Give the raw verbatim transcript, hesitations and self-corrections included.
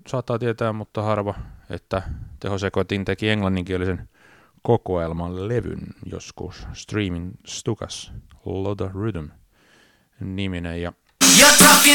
saattaa tietää, mutta harva, että Tehosekoitin teki englanninkielisen kokoelman levyn joskus. Streaming Stukas, Lot of Rhythm niminen. Ja